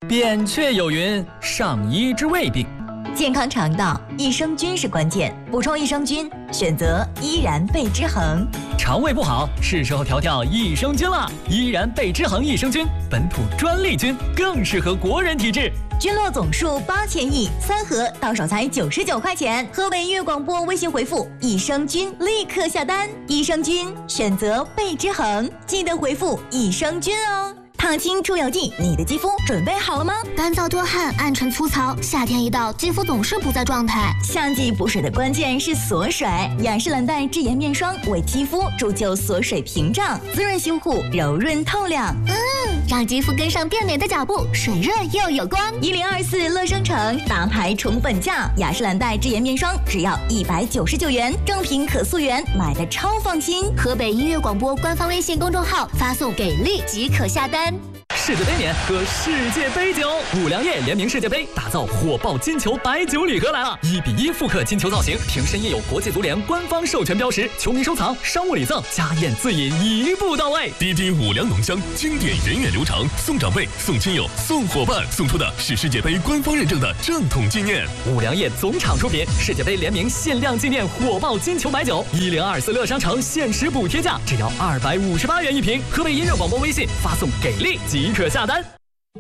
扁鹊有云：上医治未病。 健康肠道，益生菌是关键，补充益生菌，选择依然贝之恒。 肠胃不好，是时候调调益生菌了。依然贝之恒益生菌，本土专利菌，更适合国人体质。 菌落总数8000亿，3盒到手才99块钱。河北音乐广播微信回复益生菌，立刻下单。益生菌选择贝之恒，记得回复益生菌哦。烫青出油剂，你的肌肤准备好了吗？ 干燥多汗、暗沉粗糙，夏天一到，肌肤总是不在状态。 夏季补水的关键是锁水，雅诗兰黛智颜面霜为肌肤铸就锁水屏障，滋润修护，柔润透亮。 让肌肤跟上变美的脚步，水润又有光。 1024乐生城大牌宠本价，雅诗兰黛智颜面霜只要199元，正品可溯源，买的超放心。 河北音乐广播官方微信公众号发送给力即可下单。 世界杯年喝世界杯酒，五粮液联名世界杯，打造火爆金球白酒礼盒来了！1:1复刻金球造型，瓶身印有国际足联官方授权标识，球迷收藏、商务礼赠、家宴自饮一步到位。 滴滴五粮浓香，经典源远流长，送长辈、送亲友、送伙伴，送出的是世界杯官方认证的正统纪念。 五粮液总厂出品，世界杯联名限量纪念火爆金球白酒，1024乐商城限时补贴价，只要258元一瓶。河北音乐广播微信发送给力即可下单。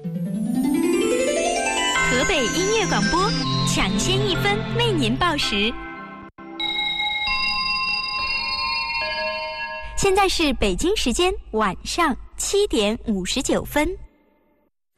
河北音乐广播抢先1分为您报时。现在是北京时间晚上7点59分。